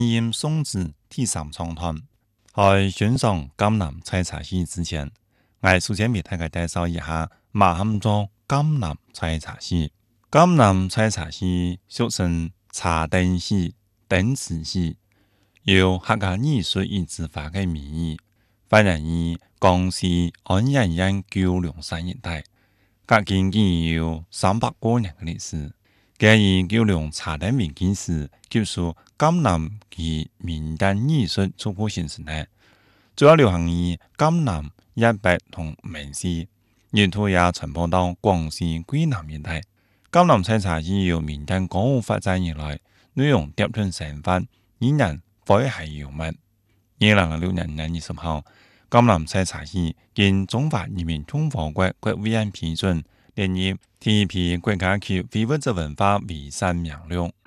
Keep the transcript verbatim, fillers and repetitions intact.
因松子第三创团。在欣赏江南采茶戏之前，我首先为大家介绍一下马汉族江南采茶戏。江南采茶戏俗称茶灯戏、灯池戏，由客家艺术一直发的名义，发源于江西安阳县九龙山一带，隔今已有三百多年的历史。介以九龙茶灯为基时，记述江南及民间艺术初步形成的，主要流行于江南、一北同闽西，沿途也传播到广西桂南一带。江南采茶戏由民间歌舞发展以来，内容叠吞生活，依然诙谐幽默。二零零六年二月二十號，江南采茶戲經中華人民共和國國務院批准，列入第一批國家級非物質文化遺產名錄。